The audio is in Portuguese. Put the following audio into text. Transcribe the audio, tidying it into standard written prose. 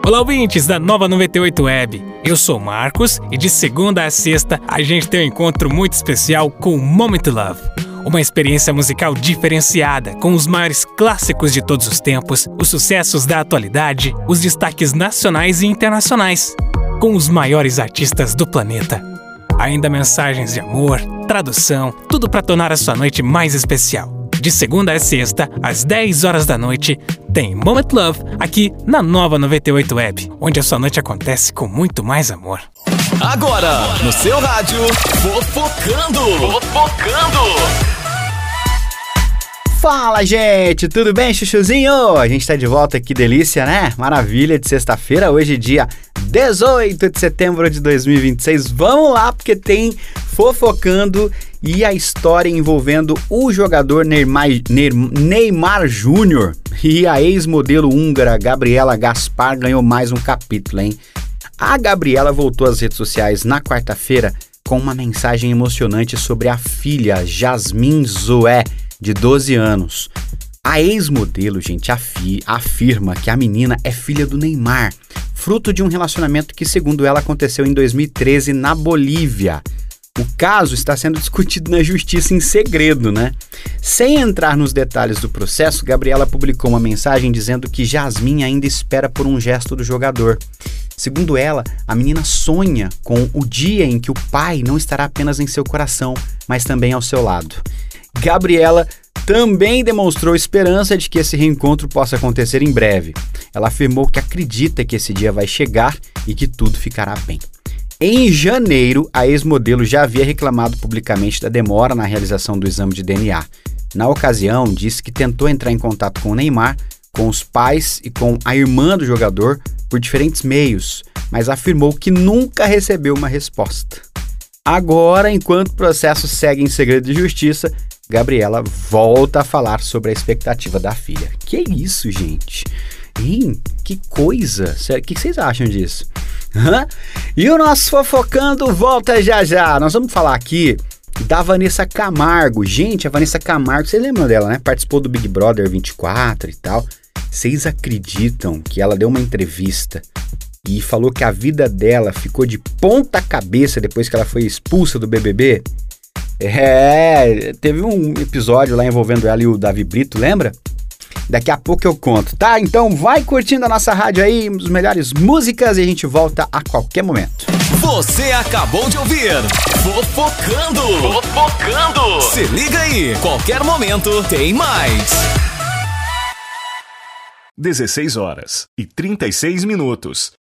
Olá, ouvintes da Nova 98 Web. Eu sou o Marcos e de segunda a sexta a gente tem um encontro muito especial com o Moment Love. Uma experiência musical diferenciada, com os maiores clássicos de todos os tempos, os sucessos da atualidade, os destaques nacionais e internacionais, com os maiores artistas do planeta. Ainda mensagens de amor, tradução, tudo para tornar a sua noite mais especial. De segunda a sexta, às 10 horas da noite, tem Moment Love aqui na Nova 98 Web, onde a sua noite acontece com muito mais amor. Agora, no seu rádio, Fofocando! Fala, gente! Tudo bem, chuchuzinho? A gente tá de volta, que delícia, né? Maravilha, de sexta-feira, hoje dia 18 de setembro de 2026. Vamos lá, porque tem Fofocando e a história envolvendo o jogador Neymar Júnior e a ex-modelo húngara Gabriela Gaspar ganhou mais um capítulo, hein? A Gabriela voltou às redes sociais na quarta-feira com uma mensagem emocionante sobre a filha Jasmine Zoé, de 12 anos. A ex-modelo, gente, afirma que a menina é filha do Neymar, fruto de um relacionamento que, segundo ela, aconteceu em 2013 na Bolívia. O caso está sendo discutido na justiça em segredo, né? Sem entrar nos detalhes do processo, Gabriela publicou uma mensagem dizendo que Jasmine ainda espera por um gesto do jogador. Segundo ela, a menina sonha com o dia em que o pai não estará apenas em seu coração, mas também ao seu lado. Gabriela também demonstrou esperança de que esse reencontro possa acontecer em breve. Ela afirmou que acredita que esse dia vai chegar e que tudo ficará bem. Em janeiro, a ex-modelo já havia reclamado publicamente da demora na realização do exame de DNA. Na ocasião, disse que tentou entrar em contato com o Neymar, com os pais e com a irmã do jogador por diferentes meios, mas afirmou que nunca recebeu uma resposta. Agora, enquanto o processo segue em segredo de justiça, Gabriela volta a falar sobre a expectativa da filha. Que isso, gente? Hein? Que coisa! O que vocês acham disso? E o nosso Fofocando volta já já. Nós vamos falar aqui da Vanessa Camargo. Gente, a Vanessa Camargo, vocês lembram dela, né? Participou do Big Brother 24 e tal. Vocês acreditam que ela deu uma entrevista e falou que a vida dela ficou de ponta cabeça depois que ela foi expulsa do BBB? Teve um episódio lá envolvendo ela e o Davi Brito, lembra? Daqui a pouco eu conto, tá? Então vai curtindo a nossa rádio aí, as melhores músicas e a gente volta a qualquer momento. Você acabou de ouvir Fofocando! Se liga aí, qualquer momento tem mais. 16 horas e 36 minutos.